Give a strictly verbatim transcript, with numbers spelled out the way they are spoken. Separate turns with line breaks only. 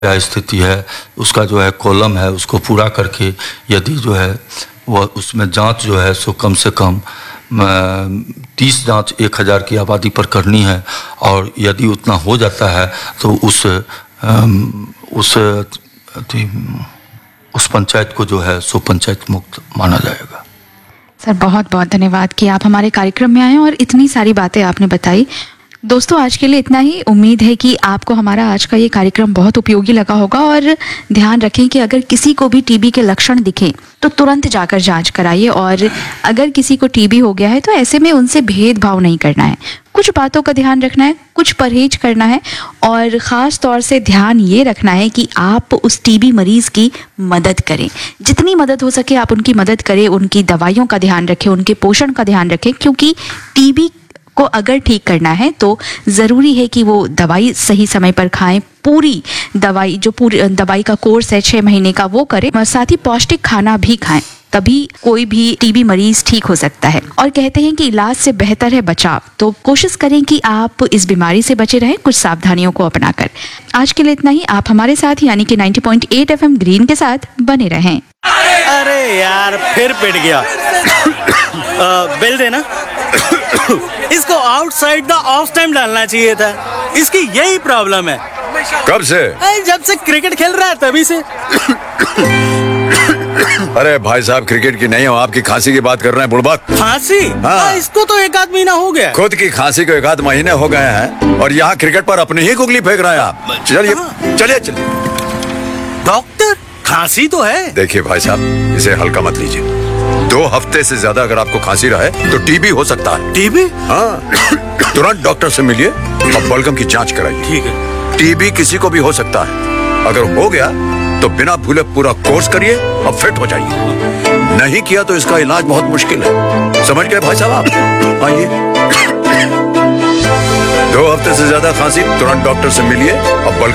क्या स्थिति है, उसका जो है कॉलम है उसको पूरा करके यदि जो है वह उसमें जांच जो है सो कम से कम तीस जांच एक हज़ार की आबादी पर करनी है और यदि उतना हो जाता है तो उस उस उस पंचायत को जो है सो पंचायत मुक्त माना जाएगा।
सर बहुत बहुत धन्यवाद कि आप हमारे कार्यक्रम में आए और इतनी सारी बातें आपने बताई। दोस्तों आज के लिए इतना ही। उम्मीद है कि आपको हमारा आज का ये कार्यक्रम बहुत उपयोगी लगा होगा और ध्यान रखें कि अगर किसी को भी टीबी के लक्षण दिखें तो तुरंत जाकर जांच कराइए और अगर किसी को टीबी हो गया है तो ऐसे में उनसे भेदभाव नहीं करना है, कुछ बातों का ध्यान रखना है, कुछ परहेज करना है और ख़ास तौर से ध्यान ये रखना है कि आप उस टीबी मरीज़ की मदद करें, जितनी मदद हो सके आप उनकी मदद करें, उनकी दवाइयों का ध्यान रखें, उनके पोषण का ध्यान रखें, क्योंकि टीबी को अगर ठीक करना है तो ज़रूरी है कि वो दवाई सही समय पर खाएं, पूरी दवाई जो पूरी दवाई का कोर्स है छः महीने का वो करें, साथ ही पौष्टिक खाना भी खाएं, तभी कोई भी टीबी मरीज ठीक हो सकता है। और कहते हैं कि इलाज से बेहतर है बचाव, तो कोशिश करें कि आप इस बीमारी से बचे रहें कुछ सावधानियों को अपनाकर। आज के लिए इतना ही। आप हमारे साथ यानी कि नब्बे पॉइंट आठ एफएम ग्रीन के साथ बने रहें।
अरे यार फिर पिट गया। आ, बिल देना। इसको आउटसाइड द ऑफ टाइम डालना चाहिए था, इसकी यही प्रॉब्लम है।
कब से?
जब से क्रिकेट खेल रहा है तभी से।
अरे भाई साहब क्रिकेट की नहीं हो, आपकी खांसी की बात कर रहे हैं बुड़बक।
खांसी? हाँ। इसको तो एक आध महीना हो गया।
खुद की खांसी को एक आध महीने हो गए हैं और यहाँ क्रिकेट पर अपनी ही गुगली फेंक रहे हैं आप। चलिए चलिए चलिए।
डॉक्टर खांसी तो है।
देखिए भाई साहब इसे हल्का मत लीजिए, दो हफ्ते से ज्यादा अगर आपको खांसी रहे तो टीबी हो सकता है।
टीबी?
हाँ, तुरंत डॉक्टर से मिलिए और बलगम की जांच कराइए।
ठीक है।
टीबी किसी को भी हो सकता है, अगर हो गया तो बिना भूले पूरा कोर्स करिए और फिट हो जाइए। नहीं किया तो इसका इलाज बहुत मुश्किल है। समझ गए भाई साहब आप? आइए। दो हफ्ते से ज्यादा खांसी, तुरंत डॉक्टर से मिलिए और